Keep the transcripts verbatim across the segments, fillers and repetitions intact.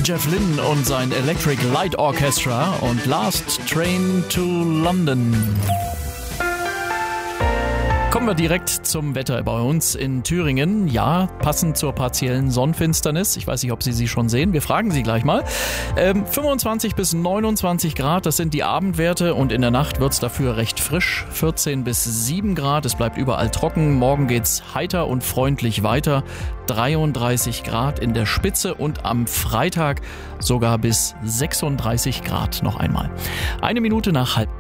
Jeff Lynne und sein Electric Light Orchestra und Last Train to London. Kommen wir direkt zum Wetter bei uns in Thüringen. Ja, passend zur partiellen Sonnenfinsternis. Ich weiß nicht, ob Sie sie schon sehen. Wir fragen Sie gleich mal. Ähm, fünfundzwanzig bis neunundzwanzig Grad, das sind die Abendwerte. Und in der Nacht wird es dafür recht frisch. vierzehn bis sieben Grad. Es bleibt überall trocken. Morgen geht's heiter und freundlich weiter. dreiunddreißig Grad in der Spitze und am Freitag sogar bis sechsunddreißig Grad noch einmal. Eine Minute nach halb.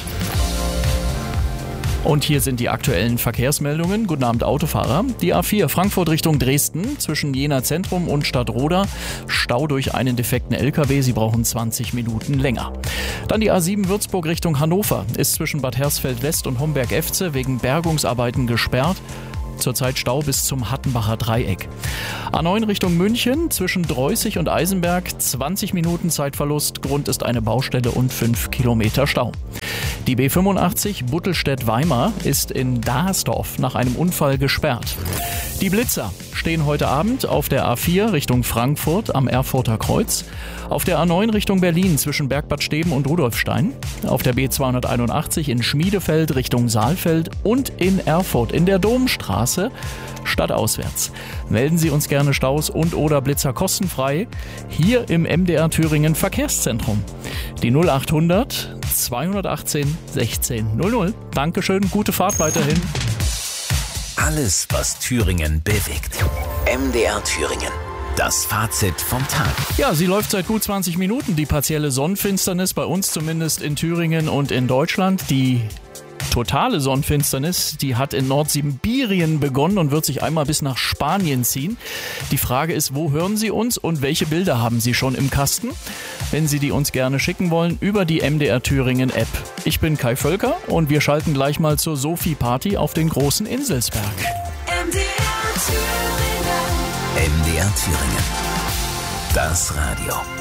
Und hier sind die aktuellen Verkehrsmeldungen. Guten Abend, Autofahrer. Die A vier Frankfurt Richtung Dresden zwischen Jena Zentrum und Stadtroda. Stau durch einen defekten L K W. Sie brauchen zwanzig Minuten länger. Dann die A sieben Würzburg Richtung Hannover. Ist zwischen Bad Hersfeld West und Homberg-Efze wegen Bergungsarbeiten gesperrt. Zurzeit Stau bis zum Hattenbacher Dreieck. A neun Richtung München zwischen Dreußig und Eisenberg. zwanzig Minuten Zeitverlust. Grund ist eine Baustelle und fünf Kilometer Stau. Die B fünfundachtzig Buttelstedt-Weimar ist in Dahersdorf nach einem Unfall gesperrt. Die Blitzer stehen heute Abend auf der A vier Richtung Frankfurt am Erfurter Kreuz, auf der A neun Richtung Berlin zwischen Bergbad Steben und Rudolfstein, auf der B zweihunderteinundachtzig in Schmiedefeld Richtung Saalfeld und in Erfurt in der Domstraße stadtauswärts. Melden Sie uns gerne Staus und oder Blitzer kostenfrei hier im M D R Thüringen Verkehrszentrum. Die null achthundert zweihundertachtzehn sechzehn null null. Dankeschön, gute Fahrt weiterhin. Alles, was Thüringen bewegt. M D R Thüringen. Das Fazit vom Tag. Ja, sie läuft seit gut zwanzig Minuten, die partielle Sonnenfinsternis, bei uns zumindest in Thüringen und in Deutschland. Die totale Sonnenfinsternis, die hat in Nordsibirien begonnen und wird sich einmal bis nach Spanien ziehen. Die Frage ist, wo hören Sie uns und welche Bilder haben Sie schon im Kasten? Wenn Sie die uns gerne schicken wollen, über die M D R Thüringen App. Ich bin Kai Völker und wir schalten gleich mal zur Sophie Party auf den großen Inselsberg. M D R Thüringen. M D R Thüringen. Das Radio.